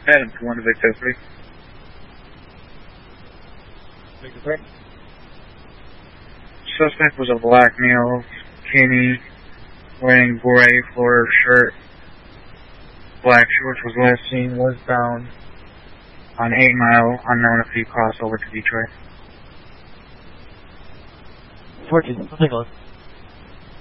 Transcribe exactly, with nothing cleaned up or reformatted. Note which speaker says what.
Speaker 1: Adam to one to Victor three.
Speaker 2: Victor three.
Speaker 1: Suspect was a black male, skinny, wearing gray floor shirt, black shorts, was last seen westbound on eight mile, unknown if he crossed over to Detroit.
Speaker 2: fourteen, I'll take a look.